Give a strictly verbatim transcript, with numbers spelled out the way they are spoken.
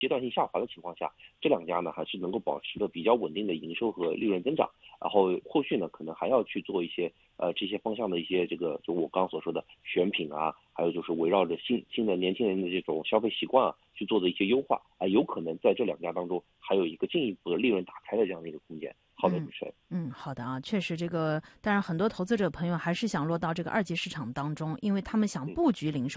阶段性下滑的情况下，这两家呢还是能够保持着比较稳定的营收和利润增长。然后后续呢可能还要去做一些呃这些方向的一些这个就我刚刚所说的选品啊，还有就是围绕着新新的年轻人的这种消费习惯啊去做的一些优化啊、呃，有可能在这两家当中还有一个进一步的利润打开的这样的一个空间。好的，主持人。 嗯，好的啊，确实这个，当然很多投资者朋友还是想落到这个二级市场当中，因为他们想嗯布局零售。